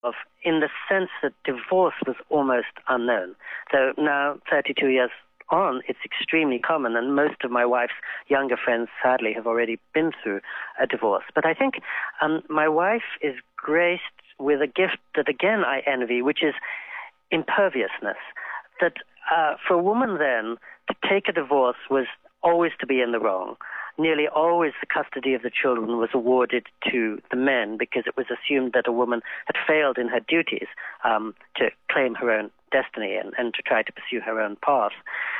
of, in the sense that divorce was almost unknown. So now, 32 years on, it's extremely common, and most of my wife's younger friends, sadly, have already been through a divorce. But I think my wife is graced with a gift that, again, I envy, which is imperviousness. That for a woman then, to take a divorce was always to be in the wrong. Nearly always the custody of the children was awarded to the men because it was assumed that a woman had failed in her duties to claim her own destiny and to try to pursue her own path.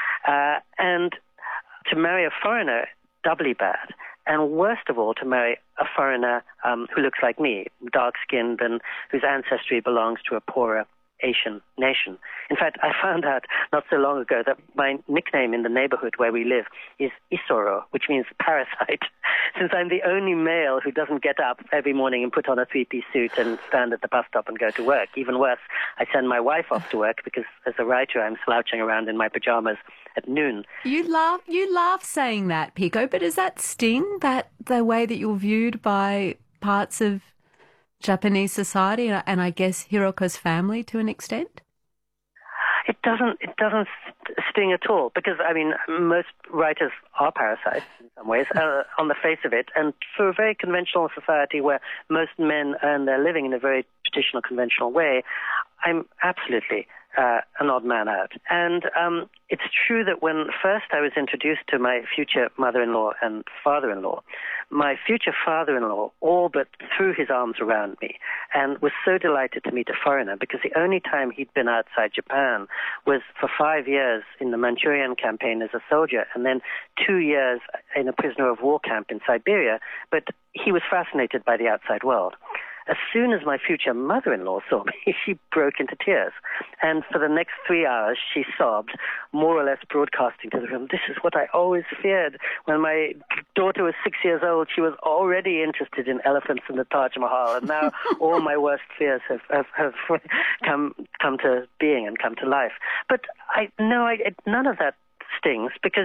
And to marry a foreigner, doubly bad. And worst of all, to marry a foreigner who looks like me, dark-skinned, and whose ancestry belongs to a poorer Asian nation. In fact, I found out not so long ago that my nickname in the neighborhood where we live is Isoro, which means parasite, since I'm the only male who doesn't get up every morning and put on a three-piece suit and stand at the bus stop and go to work. Even worse, I send my wife off to work because as a writer I'm slouching around in my pajamas at noon. You laugh saying that, Pico, but does that sting, that the way that you're viewed by parts of Japanese society and I guess Hiroko's family to an extent? It doesn't sting at all because, I mean, most writers are parasites in some ways on the face of it, and for a very conventional society where most men earn their living in a very traditional, conventional way, I'm absolutely an odd man out. And it's true that when first I was introduced to my future mother-in-law and father-in-law, my future father-in-law all but threw his arms around me and was so delighted to meet a foreigner because the only time he'd been outside Japan was for 5 years in the Manchurian campaign as a soldier and then 2 years in a prisoner of war camp in Siberia, but he was fascinated by the outside world. As soon as my future mother-in-law saw me, she broke into tears. And for the next 3 hours, she sobbed, more or less broadcasting to the room, "This is what I always feared. When my daughter was 6 years old, she was already interested in elephants and the Taj Mahal. And now all my worst fears have come to being and come to life." But none of that stings because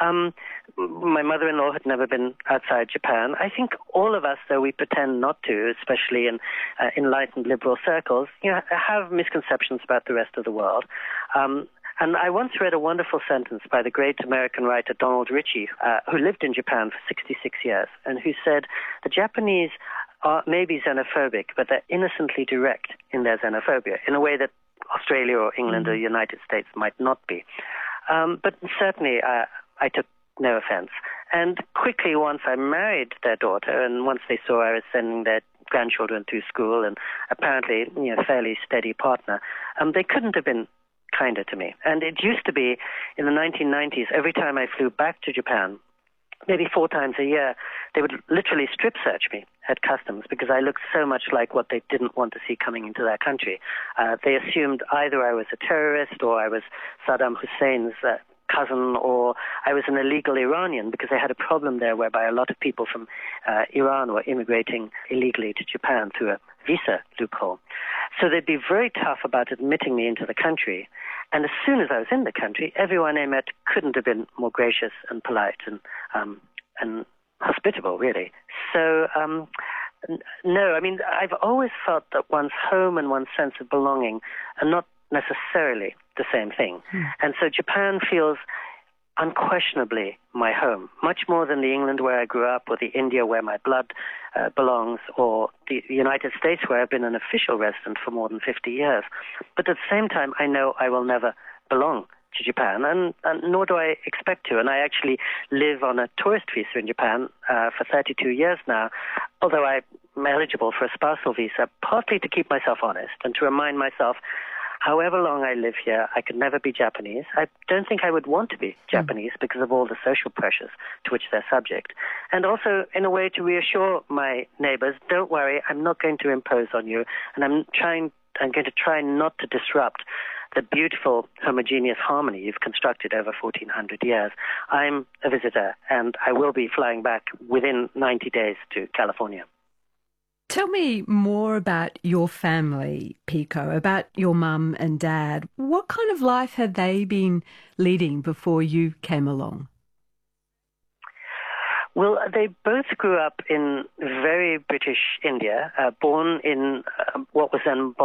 my mother-in-law had never been outside Japan. I think all of us, though we pretend not to, especially in enlightened liberal circles, have misconceptions about the rest of the world. And I once read a wonderful sentence by the great American writer Donald Ritchie, who lived in Japan for 66 years, and who said, "The Japanese may be xenophobic, but they're innocently direct in their xenophobia, in a way that Australia or England or the United States might not be." But certainly I took no offense. And quickly, once I married their daughter, and once they saw I was sending their grandchildren through school and apparently a fairly steady partner, they couldn't have been kinder to me. And it used to be in the 1990s, every time I flew back to Japan, maybe 4 times a year, they would literally strip search me at customs because I looked so much like what they didn't want to see coming into their country. They assumed either I was a terrorist or I was Saddam Hussein's cousin or I was an illegal Iranian because they had a problem there whereby a lot of people from Iran were immigrating illegally to Japan through a visa loophole. So they'd be very tough about admitting me into the country. And as soon as I was in the country, everyone I met couldn't have been more gracious and polite and hospitable, really. So, no, I mean, I've always felt that one's home and one's sense of belonging are not necessarily the same thing. And so Japan feels unquestionably my home, much more than the England where I grew up or the India where my blood belongs or the United States where I've been an official resident for more than 50 years. But at the same time, I know I will never belong to Japan, and nor do I expect to. And I actually live on a tourist visa in Japan for 32 years now, although I'm eligible for a spousal visa, partly to keep myself honest and to remind myself however long I live here, I could never be Japanese. I don't think I would want to be Japanese because of all the social pressures to which they're subject. And also, in a way, to reassure my neighbors, don't worry, I'm not going to impose on you, and I'm going to try not to disrupt the beautiful homogeneous harmony you've constructed over 1,400 years. I'm a visitor, and I will be flying back within 90 days to California. Tell me more about your family, Pico, about your mum and dad. What kind of life had they been leading before you came along? Well, they both grew up in very British India, born in what was then